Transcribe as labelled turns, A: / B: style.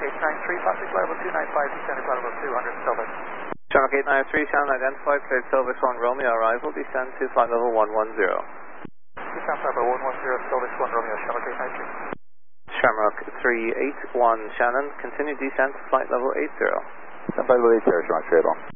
A: 893, Pacific level 295, descending flight level 200, Silver.
B: Shamrock 893, Shannon identified, cleared Silver Swan Romeo, arrival, descend to flight level 110.
A: Descend flight level 110, Silver Swan Romeo, Shamrock 893.
B: Shamrock 381, Shannon, continue descent to flight level 80.
C: Flight level 80, Shamrock 381.